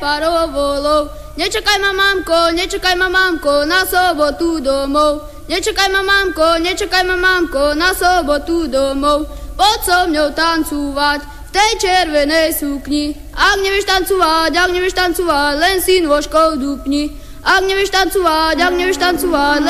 pár volov. Nečakaj ma mamko, na sobotu domov. Nečakaj ma mamko, na sobotu domov. Poď so mňou tancovať v tej červenej sukni. Ak nevieš tancovať, len si nôžkou dupni. Ak nevieš tancovať,